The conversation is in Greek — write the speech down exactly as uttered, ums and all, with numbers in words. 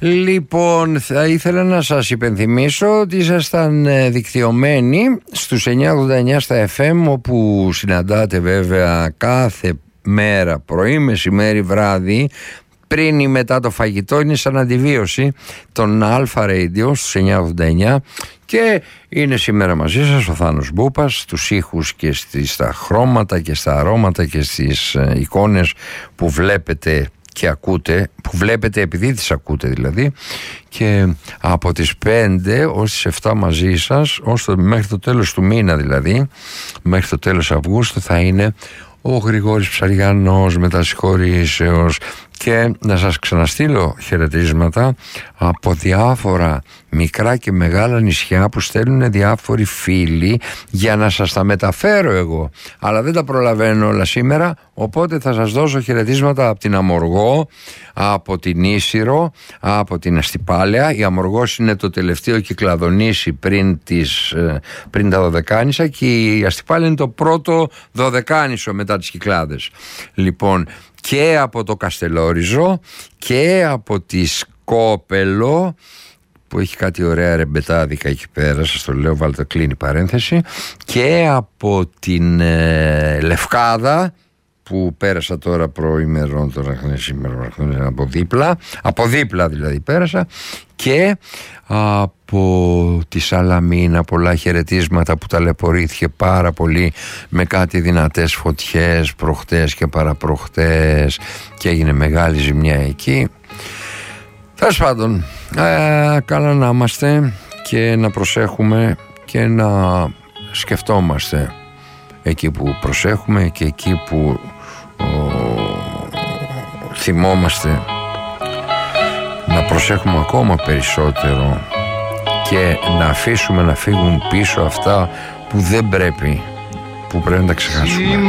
Λοιπόν, θα ήθελα να σας υπενθυμίσω ότι ήσασταν δικτυωμένοι στους εννιακόσια ογδόντα εννιά στα εφ εμ, όπου συναντάτε βέβαια κάθε μέρα, πρωί, μεσημέρι, βράδυ, πριν ή μετά το φαγητό. Είναι σαν αντιβίωση των Αλφα Radio στους εννιακόσια ογδόντα εννιά. Και είναι σήμερα μαζί σας ο Θάνος Μπούπας, στους ήχους και στις, στα χρώματα και στα αρώματα και στις ε, εικόνες που βλέπετε και ακούτε, που βλέπετε επειδή τις ακούτε δηλαδή, και από τις πέντε ως τις εφτά μαζί σας, ως το, μέχρι το τέλος του μήνα δηλαδή, μέχρι το τέλος Αυγούστου, θα είναι ο Γρηγόρης Ψαριανός μετασυγχωρήσεως. Και να σας ξαναστείλω χαιρετίσματα από διάφορα μικρά και μεγάλα νησιά που στέλνουν διάφοροι φίλοι για να σας τα μεταφέρω εγώ, αλλά δεν τα προλαβαίνω όλα σήμερα, οπότε θα σας δώσω χαιρετίσματα από την Αμοργό, από την Ίσυρο, από την Αστυπάλαια. Η Αμοργός είναι το τελευταίο κυκλαδονήσι πριν, τις, πριν τα Δωδεκάνησα, και η Αστυπάλαια είναι το πρώτο Δωδεκάνησο μετά τις Κυκλάδες. Λοιπόν, και από το Καστελόριζο και από τη Σκόπελο, που έχει κάτι ωραία ρεμπετάδικα εκεί πέρα, σας το λέω, βάλτε, κλείνει παρένθεση, και από την ε, Λευκάδα, που πέρασα τώρα προημερών, τώρα σήμερα από δίπλα, από δίπλα δηλαδή πέρασα, και από τη Σαλαμίνα πολλά χαιρετίσματα, που ταλαιπωρήθηκε πάρα πολύ με κάτι δυνατές φωτιές προχτές και παραπροχτές και έγινε μεγάλη ζημιά εκεί. Τέλος πάντων, ε, καλά να είμαστε και να προσέχουμε και να σκεφτόμαστε εκεί που προσέχουμε και εκεί που ο, θυμόμαστε να προσέχουμε ακόμα περισσότερο και να αφήσουμε να φύγουν πίσω αυτά που δεν πρέπει, που πρέπει να τα ξεχάσουμε.